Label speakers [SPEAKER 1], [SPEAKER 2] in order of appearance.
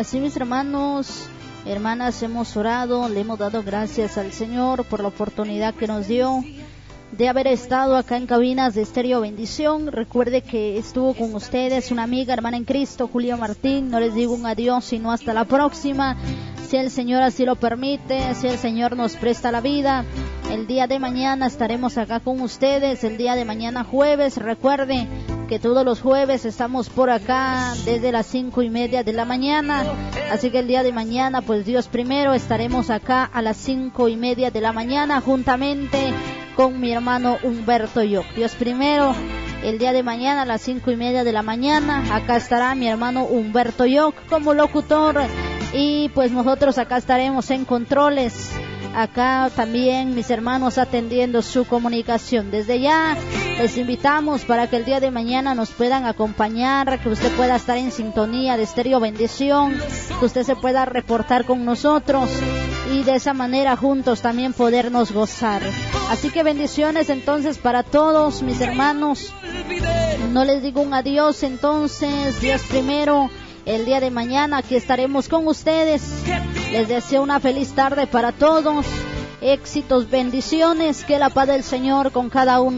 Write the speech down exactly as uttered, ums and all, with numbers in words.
[SPEAKER 1] Así, mis hermanos, hermanas, hemos orado, le hemos dado gracias al Señor por la oportunidad que nos dio de haber estado acá en cabinas de Estéreo Bendición. Recuerde que estuvo con ustedes una amiga, hermana en Cristo, Julia Martín. No les digo un adiós, sino hasta la próxima, si el Señor así lo permite, si el Señor nos presta la vida. El día de mañana estaremos acá con ustedes, el día de mañana jueves. Recuerde que todos los jueves estamos por acá desde las cinco y media de la mañana, así que el día de mañana, pues Dios primero, estaremos acá a las cinco y media de la mañana juntamente con mi hermano Humberto Yoc. Dios primero, el día de mañana a las cinco y media de la mañana, acá estará mi hermano Humberto Yoc como locutor, y pues nosotros acá estaremos en controles. Acá también mis hermanos atendiendo su comunicación. Desde ya les invitamos para que el día de mañana nos puedan acompañar, que usted pueda estar en sintonía de Estéreo Bendición, que usted se pueda reportar con nosotros y de esa manera juntos también podernos gozar. Así que bendiciones entonces para todos mis hermanos. No les digo un adiós entonces, Dios primero. El día de mañana aquí estaremos con ustedes. Les deseo una feliz tarde para todos. Éxitos, bendiciones. Que la paz del Señor con cada uno.